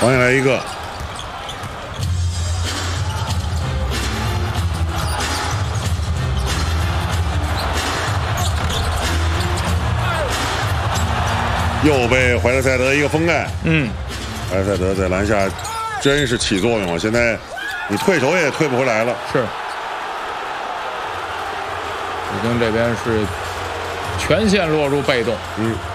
往下来一个。又被怀特塞德一个封盖。怀特塞德在篮下真是起作用了，现在你退手也退不回来了。 是。已经这边是全线落入被动。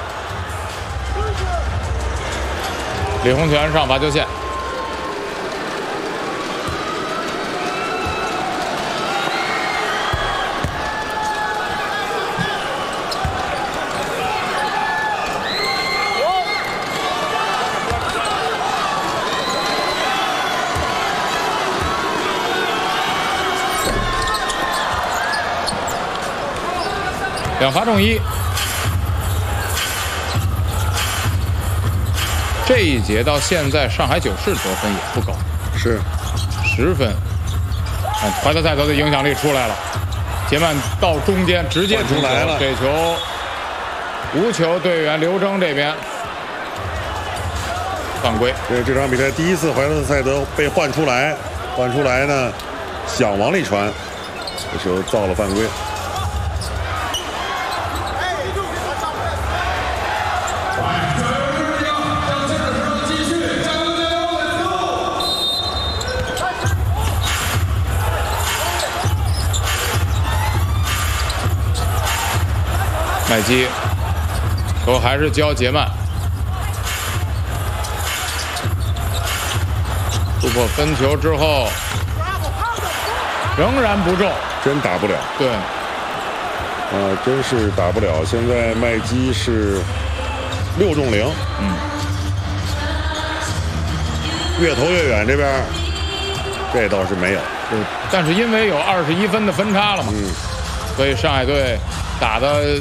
李洪权上罚球线。2罚中1，这一节到现在上海九市得分也不高， 是 10分。怀特塞德的影响力出来了，杰曼到中间直接出来了，这球无球队员刘铮这边犯规。 对，这场比赛第一次怀特塞德被换出来呢，想往里传，这球造了犯规。 麦基球还是交杰曼，突破分球之后仍然不中， 真打不了。 对， 真是打不了。现在麦基是6中0，越投越远，这边这倒是没有。 但是因为有21分的分差了嘛，所以上海队打的